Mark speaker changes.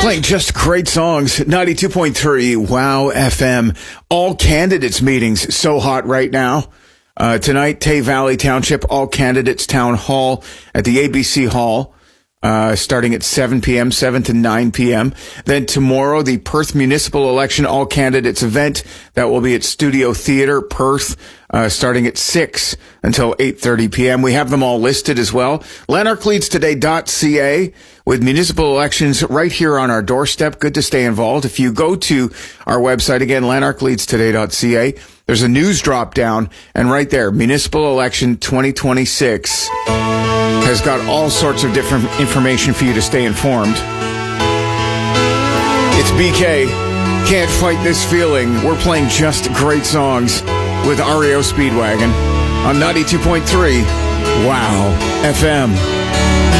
Speaker 1: Playing just great songs. 92.3 Wow FM. All candidates meetings so hot right now. Tonight, Tay Valley Township All Candidates Town Hall at the ABC Hall. Starting at 7 p.m., 7 to 9 p.m. Then tomorrow, the Perth Municipal Election All Candidates event. That will be at Studio Theatre, Perth, starting at 6 until 8:30 p.m. We have them all listed as well. lanarkleadstoday.ca with municipal elections right here on our doorstep. Good to stay involved. If you go to our website, again, lanarkleadstoday.ca, there's a news drop down, and right there, Municipal Election 2026 has got all sorts of different information for you to stay informed. It's BK. Can't Fight This Feeling. We're playing just great songs with REO Speedwagon on 92.3 Wow FM.